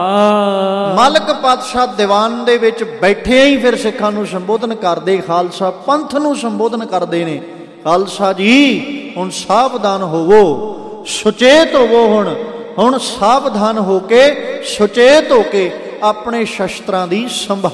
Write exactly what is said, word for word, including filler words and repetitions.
ਮਲਕ ਪਾਤਸ਼ਾਹ ਦੀਵਾਨ ਦੇ ਵਿੱਚ ਬੈਠੇ ਹੀ ਫਿਰ ਸਿੱਖਾਂ ਨੂੰ ਸੰਬੋਧਨ ਕਰਦੇ, ਖਾਲਸਾ ਪੰਥ ਨੂੰ ਸੰਬੋਧਨ ਕਰਦੇ ਨੇ। ਖਾਲਸਾ ਜੀ ਹੁਣ ਸਾਵਧਾਨ ਹੋਵੋ, ਸੁਚੇਤ ਹੋਵੋ। ਹੁਣ ਹੁਣ ਸਾਵਧਾਨ ਹੋ ਕੇ ਸੁਚੇਤ ਹੋ ਕੇ ਆਪਣੇ ਸ਼ਸਤਰਾਂ ਦੀ ਸੰਭਾਲ